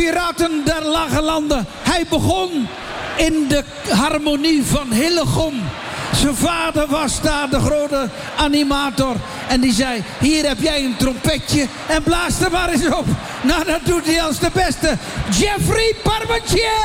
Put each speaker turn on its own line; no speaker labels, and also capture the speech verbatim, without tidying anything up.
Piraten der Lage Landen. Hij begon in de harmonie van Hillegom. Zijn vader was daar de grote animator. En die zei, hier heb jij een trompetje en blaas er maar eens op. Nou, dat doet hij als de beste. Geoffrey Parmentier!